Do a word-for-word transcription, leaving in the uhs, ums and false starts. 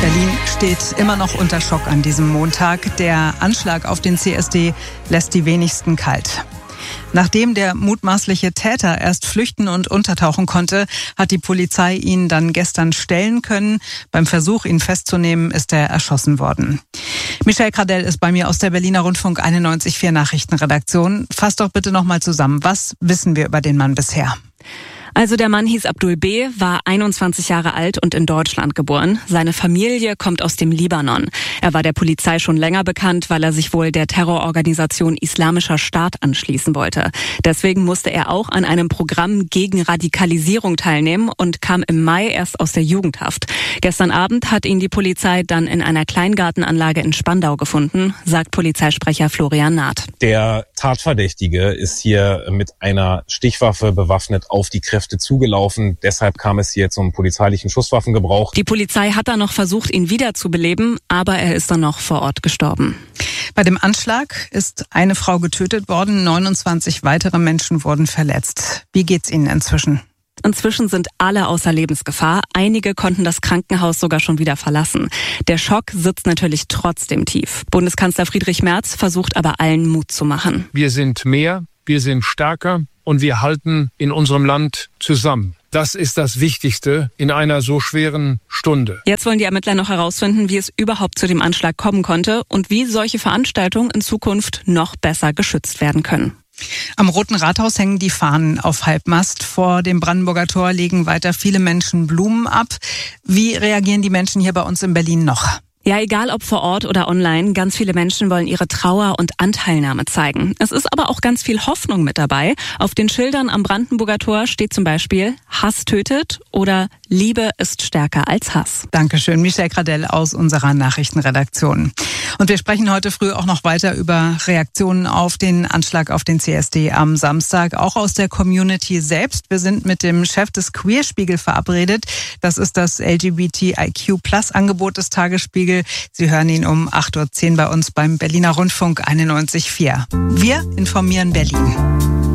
Berlin steht immer noch unter Schock an diesem Montag. Der Anschlag auf den C S D lässt die wenigsten kalt. Nachdem der mutmaßliche Täter erst flüchten und untertauchen konnte, hat die Polizei ihn dann gestern stellen können. Beim Versuch, ihn festzunehmen, ist er erschossen worden. Michelle Gradell ist bei mir aus der Berliner Rundfunk einundneunzig Komma vier Nachrichtenredaktion. Fass doch bitte noch mal zusammen. Was wissen wir über den Mann bisher? Also der Mann hieß Abdul B., war einundzwanzig Jahre alt und in Deutschland geboren. Seine Familie kommt aus dem Libanon. Er war der Polizei schon länger bekannt, weil er sich wohl der Terrororganisation Islamischer Staat anschließen wollte. Deswegen musste er auch an einem Programm gegen Radikalisierung teilnehmen und kam im Mai erst aus der Jugendhaft. Gestern Abend hat ihn die Polizei dann in einer Kleingartenanlage in Spandau gefunden, sagt Polizeisprecher Florian Naht. Der Tatverdächtige ist hier mit einer Stichwaffe bewaffnet auf die Kräfte zugelaufen. Deshalb kam es hier zum polizeilichen Schusswaffengebrauch. Die Polizei hat dann noch versucht, ihn wiederzubeleben, aber er ist dann noch vor Ort gestorben. Bei dem Anschlag ist eine Frau getötet worden, neunundzwanzig weitere Menschen wurden verletzt. Wie geht's Ihnen inzwischen? Inzwischen sind alle außer Lebensgefahr. Einige konnten das Krankenhaus sogar schon wieder verlassen. Der Schock sitzt natürlich trotzdem tief. Bundeskanzler Friedrich Merz versucht aber allen Mut zu machen. Wir sind mehr, wir sind stärker und wir halten in unserem Land zusammen. Das ist das Wichtigste in einer so schweren Stunde. Jetzt wollen die Ermittler noch herausfinden, wie es überhaupt zu dem Anschlag kommen konnte und wie solche Veranstaltungen in Zukunft noch besser geschützt werden können. Am Roten Rathaus hängen die Fahnen auf Halbmast. Vor dem Brandenburger Tor legen weiter viele Menschen Blumen ab. Wie reagieren die Menschen hier bei uns in Berlin noch? Ja, egal ob vor Ort oder online, ganz viele Menschen wollen ihre Trauer und Anteilnahme zeigen. Es ist aber auch ganz viel Hoffnung mit dabei. Auf den Schildern am Brandenburger Tor steht zum Beispiel Hass tötet oder Liebe ist stärker als Hass. Dankeschön, Michelle Gradell aus unserer Nachrichtenredaktion. Und wir sprechen heute früh auch noch weiter über Reaktionen auf den Anschlag auf den C S D am Samstag, auch aus der Community selbst. Wir sind mit dem Chef des Queerspiegel verabredet. Das ist das L G B T I Q Plus Angebot des Tagesspiegel. Sie hören ihn um acht Uhr zehn bei uns beim Berliner Rundfunk einundneunzig Komma vier. Wir informieren Berlin.